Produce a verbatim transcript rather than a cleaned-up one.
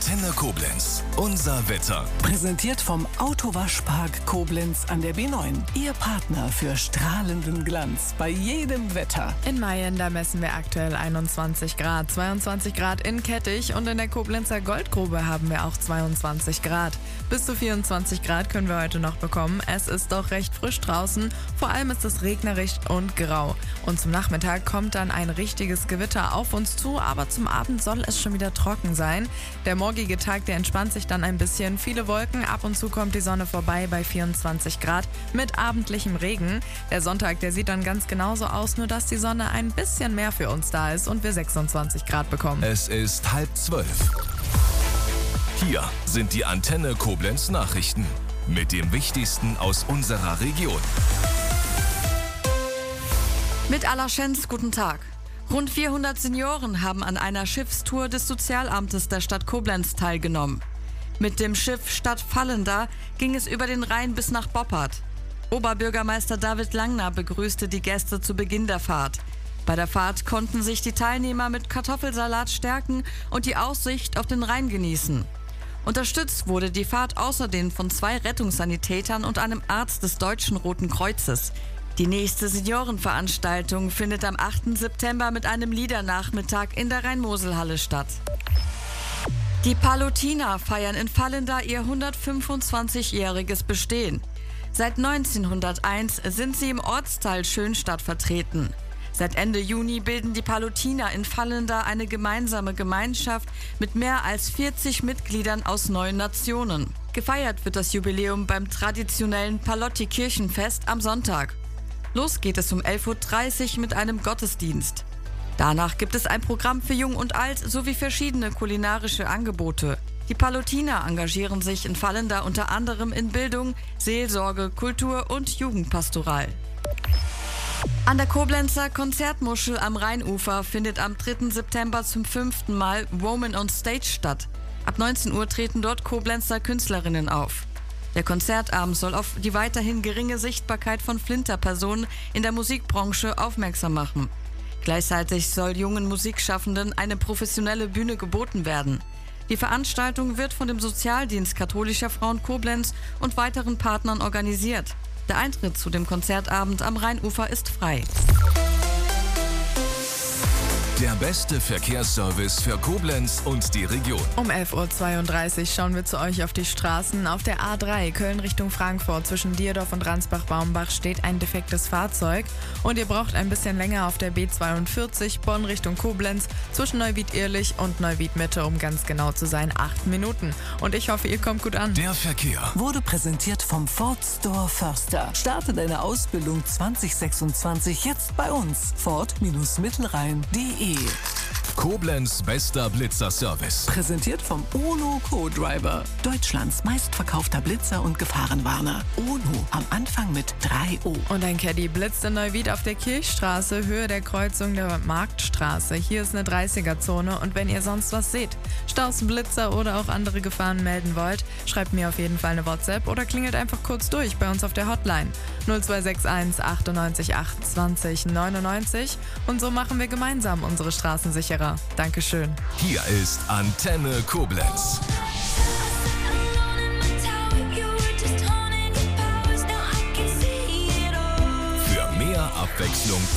Antenne Koblenz. Unser Wetter. Präsentiert vom Autowaschpark Koblenz an der B neun. Ihr Partner für strahlenden Glanz bei jedem Wetter. In Mayen, da messen wir aktuell einundzwanzig Grad, zweiundzwanzig Grad in Kettich und in der Koblenzer Goldgrube haben wir auch zweiundzwanzig Grad. Bis zu vierundzwanzig Grad können wir heute noch bekommen. Es ist doch recht frisch draußen. Vor allem ist es regnerisch und grau. Und zum Nachmittag kommt dann ein richtiges Gewitter auf uns zu, aber zum Abend soll es schon wieder trocken sein. Der morgige Tag, der entspannt sich dann ein bisschen. Viele Wolken, ab und zu kommt die Sonne vorbei bei vierundzwanzig Grad mit abendlichem Regen. Der Sonntag, der sieht dann ganz genauso aus, nur dass die Sonne ein bisschen mehr für uns da ist und wir sechsundzwanzig Grad bekommen. Es ist halb zwölf. Hier sind die Antenne Koblenz Nachrichten mit dem Wichtigsten aus unserer Region. Mit Allerschenz, guten Tag. Rund vierhundert Senioren haben an einer Schiffstour des Sozialamtes der Stadt Koblenz teilgenommen. Mit dem Schiff Stadt Fallenda ging es über den Rhein bis nach Boppard. Oberbürgermeister David Langner begrüßte die Gäste zu Beginn der Fahrt. Bei der Fahrt konnten sich die Teilnehmer mit Kartoffelsalat stärken und die Aussicht auf den Rhein genießen. Unterstützt wurde die Fahrt außerdem von zwei Rettungssanitätern und einem Arzt des Deutschen Roten Kreuzes. Die nächste Seniorenveranstaltung findet am achten September mit einem Liedernachmittag in der Rhein-Mosel-Halle statt. Die Palutiner feiern in Fallenda ihr hundertfünfundzwanzigjähriges Bestehen. Seit neunzehnhunderteins sind sie im Ortsteil Schönstadt vertreten. Seit Ende Juni bilden die Palutiner in Fallenda eine gemeinsame Gemeinschaft mit mehr als vierzig Mitgliedern aus neun Nationen. Gefeiert wird das Jubiläum beim traditionellen Palotti-Kirchenfest am Sonntag. Los geht es um elf Uhr dreißig mit einem Gottesdienst. Danach gibt es ein Programm für Jung und Alt sowie verschiedene kulinarische Angebote. Die Palutiner engagieren sich in Fallenda unter anderem in Bildung, Seelsorge, Kultur und Jugendpastoral. An der Koblenzer Konzertmuschel am Rheinufer findet am dritten September zum fünften Mal Woman on Stage statt. Ab neunzehn Uhr treten dort Koblenzer Künstlerinnen auf. Der Konzertabend soll auf die weiterhin geringe Sichtbarkeit von Flinterpersonen in der Musikbranche aufmerksam machen. Gleichzeitig soll jungen Musikschaffenden eine professionelle Bühne geboten werden. Die Veranstaltung wird von dem Sozialdienst Katholischer Frauen Koblenz und weiteren Partnern organisiert. Der Eintritt zu dem Konzertabend am Rheinufer ist frei. Der beste Verkehrsservice für Koblenz und die Region. Um elf Uhr zweiunddreißig schauen wir zu euch auf die Straßen. Auf der A drei Köln Richtung Frankfurt zwischen Dierdorf und Ransbach-Baumbach steht ein defektes Fahrzeug. Und ihr braucht ein bisschen länger auf der B zweiundvierzig Bonn Richtung Koblenz zwischen Neuwied-Ehrlich und Neuwied-Mitte, um ganz genau zu sein, acht Minuten. Und ich hoffe, ihr kommt gut an. Der Verkehr Wurde präsentiert vom Ford Store Förster. Starte deine Ausbildung zwanzig sechsundzwanzig jetzt bei uns. Ford-Mittelrhein punkt de. Koblenz bester Blitzerservice. Präsentiert vom UNO Co-Driver. Deutschlands meistverkaufter Blitzer und Gefahrenwarner. UNO am Anfang mit drei O. Und ein Caddy blitzt in Neuwied auf der Kirchstraße, Höhe der Kreuzung der Marktstraße. Hier ist eine dreißiger-Zone und wenn ihr sonst was seht, Staus, Blitzer oder auch andere Gefahren melden wollt, schreibt mir auf jeden Fall eine WhatsApp oder klingelt einfach kurz durch bei uns auf der Hotline null zwei sechs eins achtundneunzig acht zwanzig neunundneunzig und so machen wir gemeinsam unsere Straßen sicherer. Dankeschön. Hier ist Antenne Koblenz. Für mehr Abwechslung